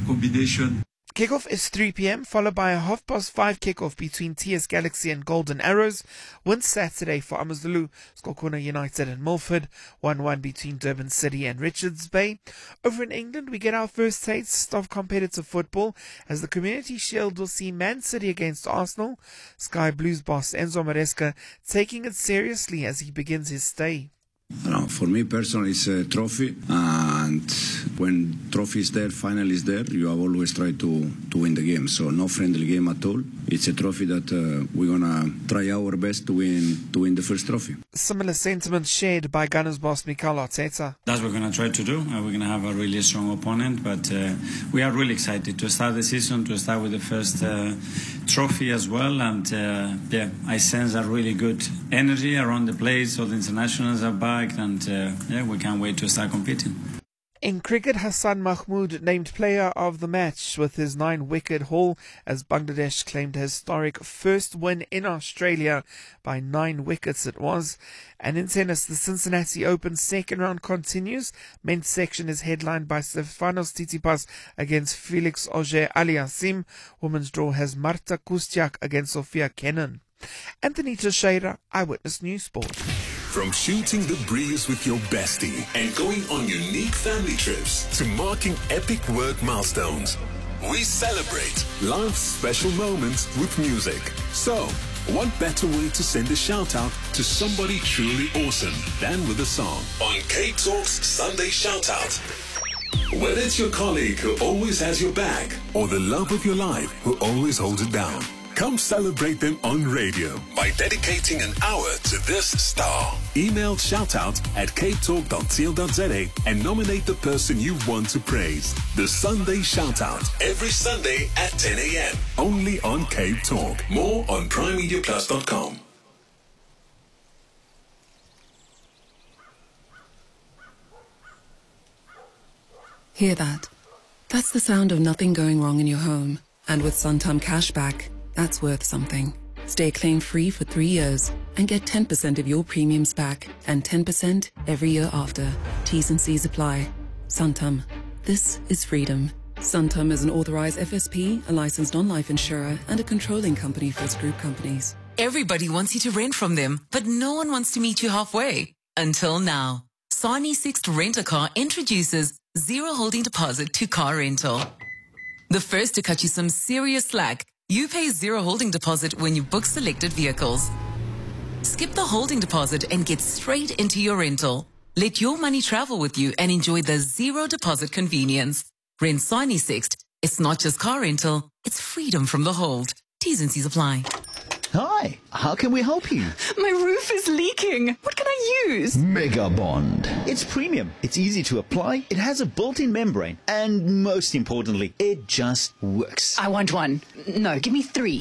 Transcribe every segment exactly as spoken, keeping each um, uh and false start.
combination. Kickoff is three p.m, followed by a half past five kickoff between T S Galaxy and Golden Arrows. Win Saturday for AmaZulu, Skokuna United and Milford. one one between Durban City and Richards Bay. Over in England, we get our first taste of competitive football as the Community Shield will see Man City against Arsenal. Sky Blues boss Enzo Maresca taking it seriously as he begins his stay. No, for me personally, it's a trophy, and when trophy is there, final is there, you have always tried to, to win the game. So no friendly game at all. It's a trophy that uh, we're gonna try our best to win to win the first trophy. Similar sentiments shared by Gunners boss Mikel Arteta. That's what we're gonna try to do. Uh, we're gonna have a really strong opponent, but uh, we are really excited to start the season, to start with the first uh, trophy as well. And uh, yeah, I sense a really good energy around the place. All the internationals are back. And uh, yeah, we can't wait to start competing. In cricket, Hassan Mahmood named player of the match with his nine-wicket haul as Bangladesh claimed a historic first win in Australia by nine wickets it was. And in tennis, the Cincinnati Open second round continues. Men's section is headlined by Stefanos Tsitsipas against Felix Auger-Aliassime. Women's draw has Marta Kustiak against Sofia Kenin. Anthony Teixeira, Eyewitness News Sport. From shooting the breeze with your bestie and going on unique family trips to marking epic work milestones, we celebrate life's special moments with music. So, what better way to send a shout out to somebody truly awesome than with a song? On Cape Talk's Sunday Shout Out. Whether it's your colleague who always has your back or the love of your life who always holds it down, come celebrate them on radio by dedicating an hour to this star. Email shoutout at cape talk dot co dot za and nominate the person you want to praise. The Sunday Shoutout, every Sunday at ten a.m. Only on Cape Talk. More on prime media plus dot com. Hear that? That's the sound of nothing going wrong in your home. And with Santam Cashback, that's worth something. Stay claim-free for three years and get ten percent of your premiums back and ten percent every year after. T's and C's apply. Santam. This is freedom. Santam is an authorized F S P, a licensed non-life insurer, and a controlling company for its group companies. Everybody wants you to rent from them, but no one wants to meet you halfway. Until now. Sani Sixt Rent-A-Car introduces zero holding deposit to car rental. The first to cut you some serious slack. You pay zero holding deposit when you book selected vehicles. Skip the holding deposit and get straight into your rental. Let your money travel with you and enjoy the zero deposit convenience. Rent Sani Sixt. It's not just car rental, it's freedom from the hold. T's and C's apply. Hi, how can we help you? My roof is leaking. What can I use? Mega Bond. It's premium. It's easy to apply. It has a built-in membrane. And most importantly, it just works. I want one. No, give me three.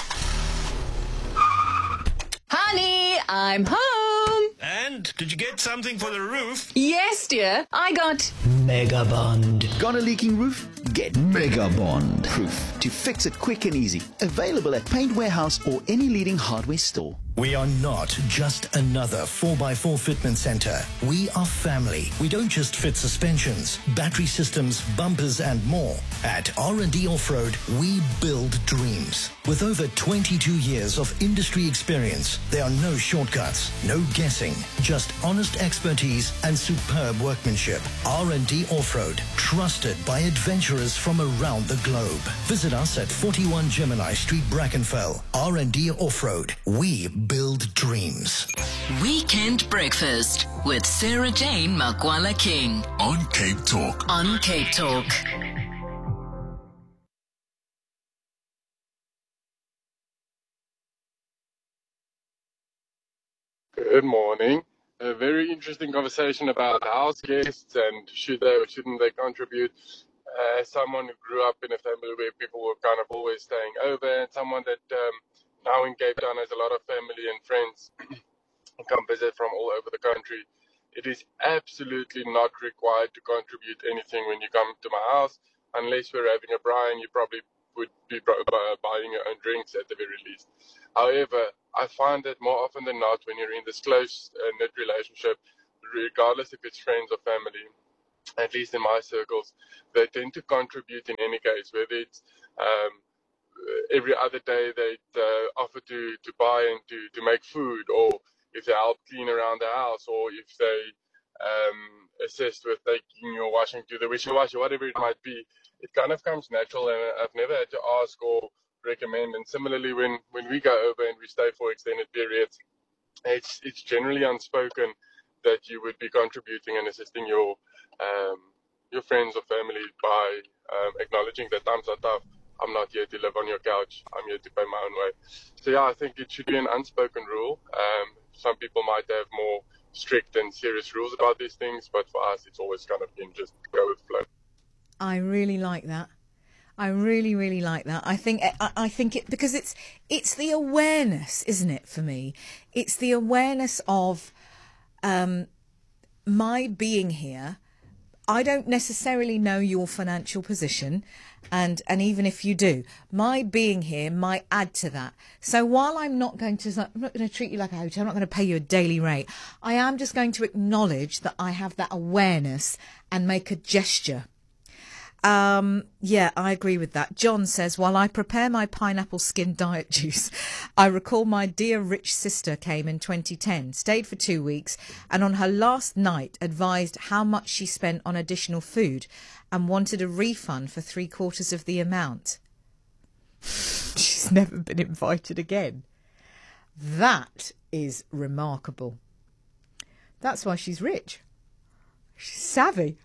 Honey, I'm home. And did you get something for the roof? Yes, dear. I got Mega Bond. Got a leaking roof? Get Mega Bond Proof to fix it quick and easy. Available at Paint Warehouse or any leading hardware store. We are not just another four by four fitment center. We are family. We don't just fit suspensions, battery systems, bumpers, and more. At R and D Off-Road, we build dreams. With over twenty-two years of industry experience, there are no shortcuts, no guessing, just honest expertise and superb workmanship. R and D Off-Road, trusted by adventurers from around the globe. Visit us at forty-one Gemini Street, Brackenfell. R and D Off-Road, we build dreams. Weekend Breakfast with Sarah Jane Makwala King. On Cape Talk. On Cape Talk. Good morning. A very interesting conversation about house guests and should they or shouldn't they contribute. Uh, someone who grew up in a family where people were kind of always staying over, and someone that um, now in Cape Town has a lot of family and friends who come visit from all over the country. It is absolutely not required to contribute anything when you come to my house, unless we're having a braai and you probably would be buying your own drinks at the very least. However, I find that more often than not, when you're in this close uh, knit relationship, regardless if it's friends or family, at least in my circles, they tend to contribute in any case, whether it's um, every other day they uh, offer to, to buy and to, to make food, or if they help clean around the house, or if they um, assist with taking your washing to the wishy washy, whatever it might be. It kind of comes natural, and I've never had to ask or recommend. And similarly, when, when we go over and we stay for extended periods, it's it's generally unspoken that you would be contributing and assisting your um, your friends or family by um, acknowledging that times are tough. I'm not here to live on your couch. I'm here to pay my own way. So yeah, I think it should be an unspoken rule. Um, some people might have more strict and serious rules about these things, but for us, it's always kind of been just go with the flow. I really like that. I really, really like that. I think I, I think it because it's it's the awareness, isn't it, for me? It's the awareness of um, my being here. I don't necessarily know your financial position, and and even if you do, my being here might add to that. So while I'm not going to, I'm not going to treat you like a hotel, I'm not going to pay you a daily rate. I am just going to acknowledge that I have that awareness and make a gesture. Um, yeah, I agree with that. John says, while I prepare my pineapple skin diet juice, I recall my dear rich sister came in twenty ten, stayed for two weeks, and on her last night advised how much she spent on additional food and wanted a refund for three quarters of the amount. She's never been invited again. That is remarkable. That's why she's rich. She's savvy.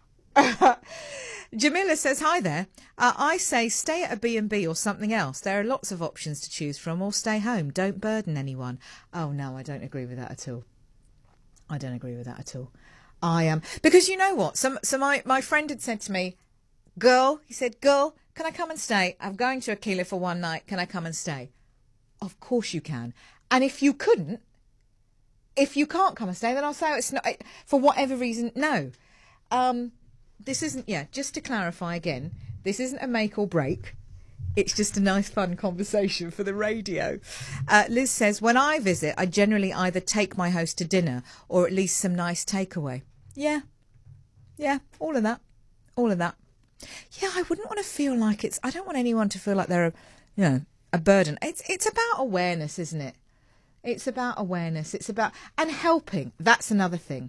Jamila says, hi there. Uh, I say stay at a B and B or something else. There are lots of options to choose from, or stay home. Don't burden anyone. Oh, no, I don't agree with that at all. I don't agree with that at all. I am. Um, because you know what? So, so my, my friend had said to me, girl, he said, girl, can I come and stay? I'm going to Aquila for one night. Can I come and stay? Of course you can. And if you couldn't, if you can't come and stay, then I'll say it's not, for whatever reason, no. Um... This isn't, yeah, just to clarify again, this isn't a make or break. It's just a nice, fun conversation for the radio. Uh, Liz says, when I visit, I generally either take my host to dinner or at least some nice takeaway. Yeah, yeah, all of that, all of that. Yeah, I wouldn't want to feel like it's, I don't want anyone to feel like they're, a, you know, a burden. It's, it's about awareness, isn't it? It's about awareness. It's about, and helping. That's another thing.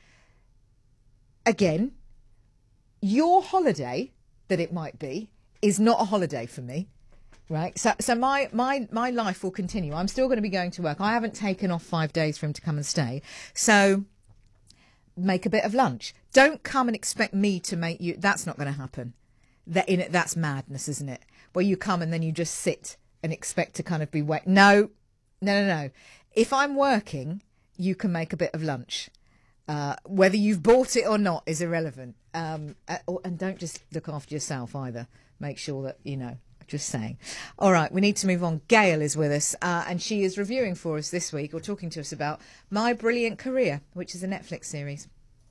Again, your holiday, that it might be, is not a holiday for me, right? So so my, my, my life will continue. I'm still going to be going to work. I haven't taken off five days for him to come and stay. So make a bit of lunch. Don't come and expect me to make you... That's not going to happen. That in it, that's madness, isn't it? Where you come and then you just sit and expect to kind of be... wait. No, no, no, no. If I'm working, you can make a bit of lunch. Uh, whether you've bought it or not is irrelevant. Um, uh, and don't just look after yourself either. Make sure that, you know, just saying. All right, we need to move on. Gail is with us, uh, and she is reviewing for us this week, or talking to us about My Brilliant Career, which is a Netflix series.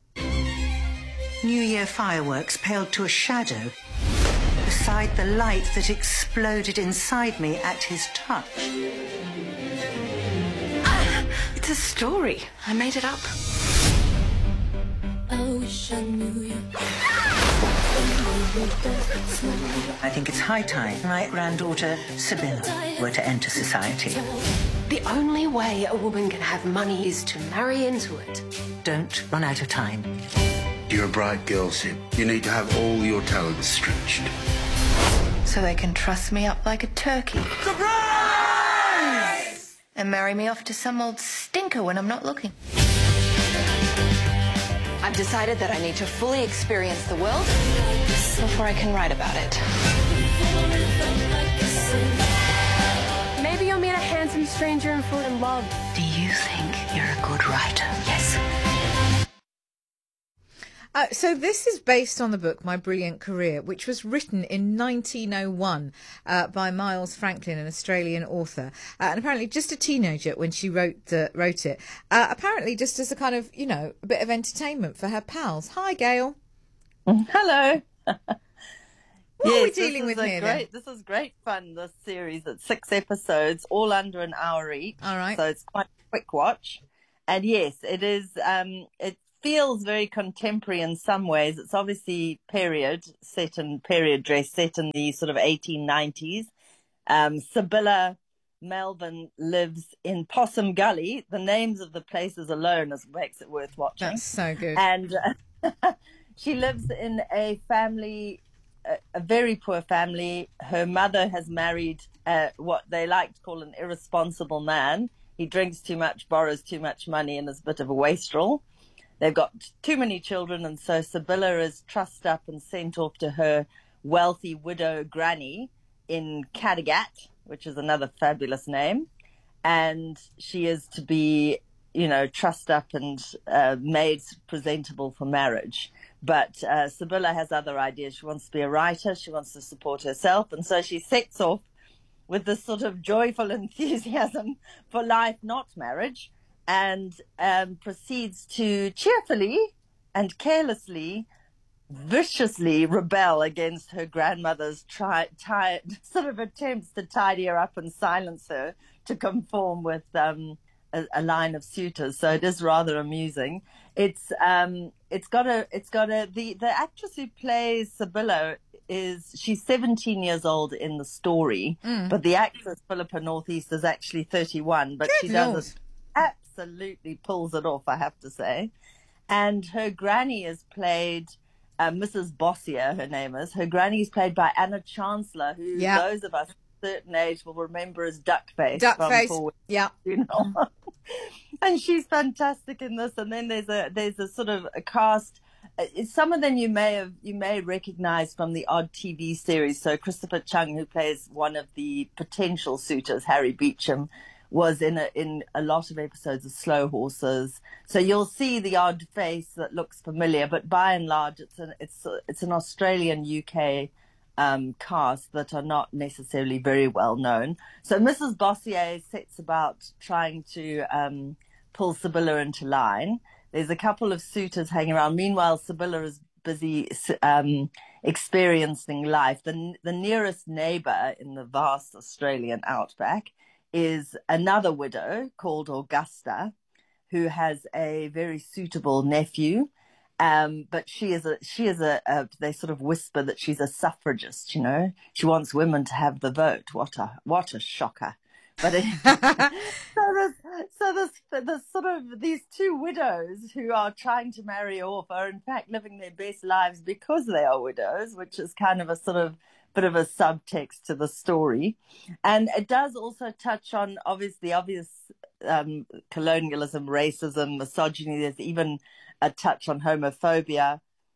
New Year fireworks paled to a shadow beside the light that exploded inside me at his touch. Ah, it's a story. I made it up. I wish I knew you. I think it's high time my granddaughter, Sibylla, were to enter society. The only way a woman can have money is to marry into it. Don't run out of time. You're a bright girl, Sib. You need to have all your talents stretched. So they can truss me up like a turkey. Surprise! And marry me off to some old stinker when I'm not looking. I've decided that I need to fully experience the world before I can write about it. Maybe you'll meet a handsome stranger and fall in love. Do you think you're a good writer? Yes. Uh, so this is based on the book My Brilliant Career, which was written in nineteen oh one uh, by Miles Franklin, an Australian author, uh, and apparently just a teenager when she wrote uh, wrote it. Uh, apparently just as a kind of, you know, a bit of entertainment for her pals. Hi, Gail. Hello. What yes, are we dealing with here, great, then? This is great fun, this series. It's six episodes, all under an hour each. All right. So it's quite a quick watch. And yes, it is, um, it's feels very contemporary in some ways. It's obviously period, set in period dress, set in the sort of eighteen nineties. Um, Sibylla Melvin lives in Possum Gully. The names of the places alone is, makes it worth watching. That's so good. And uh, she lives in a family, a, a very poor family. Her mother has married uh, what they like to call an irresponsible man. He drinks too much, borrows too much money, and is a bit of a wastrel. They've got too many children, and so Sibylla is trussed up and sent off to her wealthy widow granny in Kattegat, which is another fabulous name. And she is to be, you know, trussed up and uh, made presentable for marriage. But uh, Sibylla has other ideas. She wants to be a writer. She wants to support herself. And so she sets off with this sort of joyful enthusiasm for life, not marriage, and um, proceeds to cheerfully and carelessly, viciously rebel against her grandmother's tri- ti- sort of attempts to tidy her up and silence her to conform with um, a, a line of suitors. So it is rather amusing. It's um, it's got a it's got a the the actress who plays Sibylla is she's seventeen years old in the story, mm. but the actress Philippa Northeast is actually thirty-one, but Good she does Lord. it, absolutely pulls it off, I have to say. And her granny is played, uh, Missus Bossier, her name is. Her granny is played by Anna Chancellor, who Yep. those of us of a certain age will remember as Duckface. Duckface, from Forward, yeah. You know? And she's fantastic in this. And then there's a there's a sort of a cast. uh, Some of them you may have you may recognize from the odd T V series. So Christopher Chung, who plays one of the potential suitors, Harry Beecham, was in a, in a lot of episodes of Slow Horses. So you'll see the odd face that looks familiar, but by and large, it's an it's a, it's an Australian U K um, cast that are not necessarily very well known. So Missus Bossier sets about trying to um, pull Sibylla into line. There's a couple of suitors hanging around. Meanwhile, Sibylla is busy um, experiencing life. The the nearest neighbour in the vast Australian outback is another widow called Augusta, who has a very suitable nephew. Um, but she is a, she is a, a, they sort of whisper that she's a suffragist, you know. She wants women to have the vote. What a, what a shocker. But it, so there's, so there's, there's sort of these two widows who are trying to marry off are in fact living their best lives because they are widows, which is kind of a sort of bit of a subtext to the story. And it does also touch on obviously obvious um, colonialism, racism, misogyny. There's even a touch on homophobia.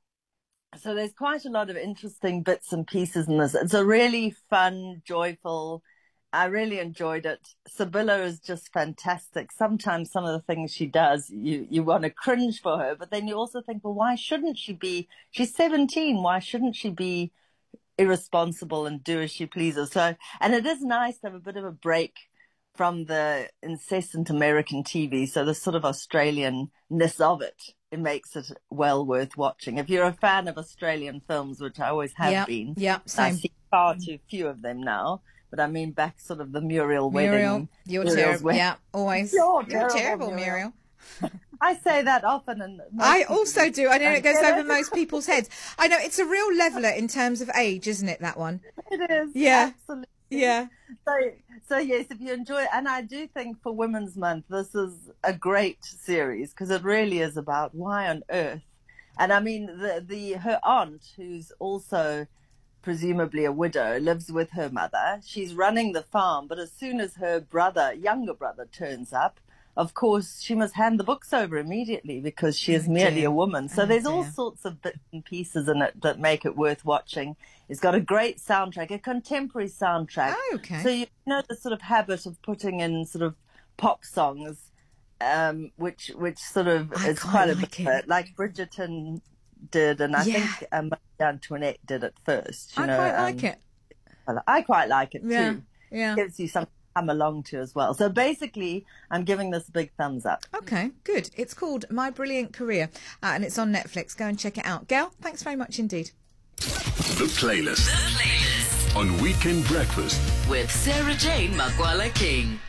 So there's quite a lot of interesting bits and pieces in this. It's a really fun, joyful, I really enjoyed it. Sibylla is just fantastic. Sometimes some of the things she does, you, you want to cringe for her, but then you also think, well, why shouldn't she be, she's seventeen, why shouldn't she be irresponsible and do as she pleases? So, and it is nice to have a bit of a break from the incessant American T V. So the sort of Australian-ness of it, it makes it well worth watching. If you're a fan of Australian films, which I always have Yep, been, yep, I same. see far too few of them now. But I mean back sort of the Muriel Muriel, wedding. you're Muriel's terrible. wedding. Yeah, always. You're You're terrible, terrible, Muriel. Muriel. I say that often. And most I people also do. I know it goes get over most people's heads. I know it's a real leveler in terms of age, isn't it, that one? It is. Yeah. Absolutely. Yeah. So, so yes, if you enjoy it, and I do think for Women's Month, this is a great series because it really is about why on earth. And I mean, the, the her aunt, who's also presumably a widow, lives with her mother. She's running the farm, but as soon as her brother, younger brother, turns up, of course, she must hand the books over immediately because she is Oh, merely dear. a woman. So Oh, there's all dear. sorts of bits and pieces in it that make it worth watching. It's got a great soundtrack, a contemporary soundtrack. Oh, okay. So you know the sort of habit of putting in sort of pop songs, um, which which sort of I is quite quite a like bit it. of it, like Bridgerton did, and I Yeah. think um, Marie Antoinette did it first. You I know, quite um, like it. well, I quite like it Yeah, too. yeah. Gives you something to come along to as well. So basically, I'm giving this a big thumbs up. Okay, good. It's called My Brilliant Career, uh, and it's on Netflix. Go and check it out. Gail, thanks very much indeed. The Playlist. The Playlist. On Weekend Breakfast. With Sarah Jane Makwala King.